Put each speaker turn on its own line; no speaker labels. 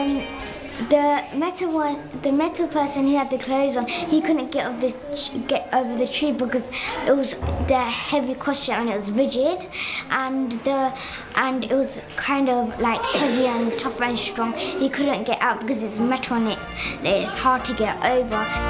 The metal person who had the clothes on, he couldn't get over the tree because it was the heavy costume and it was rigid, and it was kind of like heavy and tough and strong. He couldn't get out because it's metal and it's hard to get over.